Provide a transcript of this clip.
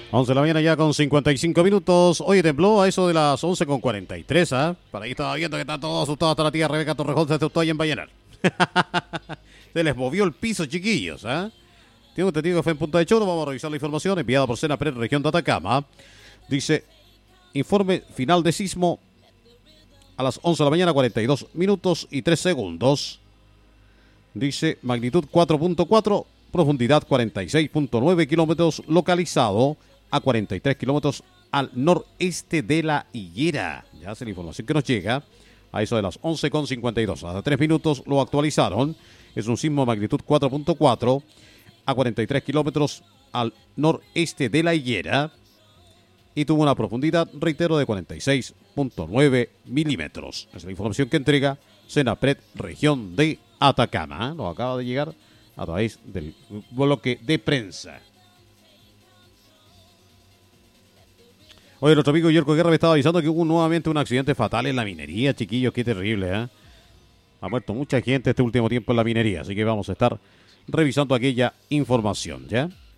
11 de la mañana ya con 55 minutos. Oye, tembló a eso de las 11 con 43, ¿ah? Para ahí estaba viendo que está todo asustado hasta la tía Rebeca Torrejón se asustó ahí en Vallenar. Se les movió el piso, chiquillos, ¿ah? Tengo entendido que fue en Punta de Choro. Vamos a revisar la información enviada por Senapred, región de Atacama. Dice, informe final de sismo a las 11 de la mañana, 42 minutos y 3 segundos. Dice, magnitud 4.4, profundidad 46.9 kilómetros, localizado a 43 kilómetros al noreste de La Higuera. Ya es la información que nos llega a eso de las 11:52. Hace 3 minutos lo actualizaron. Es un sismo de magnitud 4.4 a 43 kilómetros al noreste de La Higuera y tuvo una profundidad, reitero, de 46.9 milímetros. Es la información que entrega Senapred, región de Atacama. Nos acaba de llegar a través del bloque de prensa. Oye, nuestro amigo Yerko Guerra me estaba avisando que hubo nuevamente un accidente fatal en la minería, chiquillos. Qué terrible, ¿eh? Ha muerto mucha gente este último tiempo en la minería, así que vamos a estar revisando aquella información, ¿ya?